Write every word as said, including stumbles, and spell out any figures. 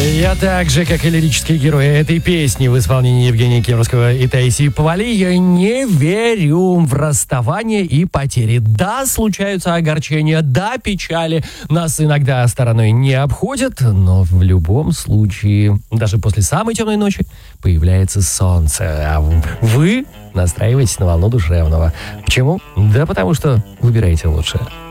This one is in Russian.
Я так же, как и лирические герои этой песни в исполнении Евгения Кемеровского и Таисии Повали, я не верю в расставание и потери. Да, случаются огорчения, да, печали нас иногда стороной не обходят, но в любом случае, даже после самой темной ночи, появляется солнце. А вы настраиваетесь на волну душевного. Почему? Да потому что выбираете лучшее.